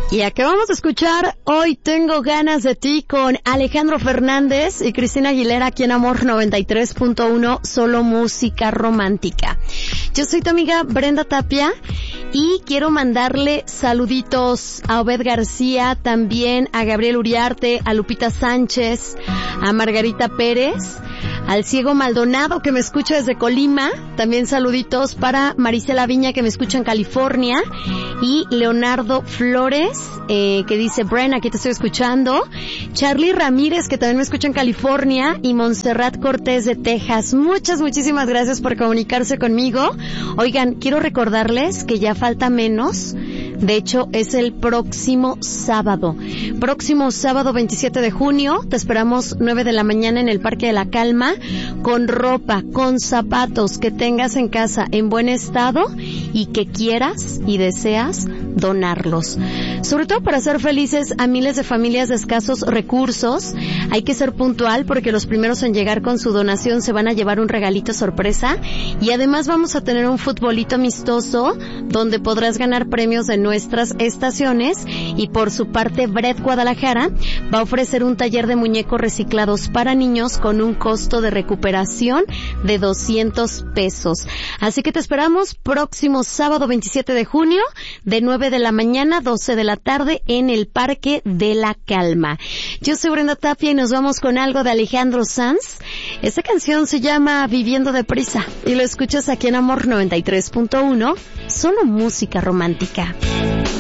Y acabamos de escuchar Hoy Tengo Ganas de Ti con Alejandro Fernández y Cristina Aguilera aquí en Amor 93.1, solo música romántica. Yo soy tu amiga Brenda Tapia y quiero mandarle saluditos a Obed García, también a Gabriel Uriarte, a Lupita Sánchez, a Margarita Pérez, al Ciego Maldonado que me escucha desde Colima, también saluditos para Marisela Viña que me escucha en California y Leonardo Flores que dice Bren, aquí te estoy escuchando, Charlie Ramírez que también me escucha en California y Montserrat Cortés de Texas. Muchísimas gracias por comunicarse conmigo. Oigan, quiero recordarles que ya falta menos. De hecho, es el próximo sábado 27 de junio. Te esperamos 9 de la mañana en el Parque de la Calma, con ropa, con zapatos que tengas en casa en buen estado y que quieras y deseas donarlos. Sobre todo para hacer felices a miles de familias de escasos recursos. Hay que ser puntual porque los primeros en llegar con su donación se van a llevar un regalito sorpresa y además vamos a tener un futbolito amistoso donde podrás ganar premios de nuestras estaciones y por su parte Bread Guadalajara va a ofrecer un taller de muñecos reciclados para niños con un costo de recuperación de 200 pesos. Así que te esperamos próximo sábado 27 de junio de 9 de la mañana a 12 de la tarde en el Parque de la Calma. Yo soy Brenda Tapia y nos vamos con algo de Alejandro Sanz. Esta canción se llama Viviendo Deprisa y lo escuchas aquí en Amor 93.1, solo música romántica.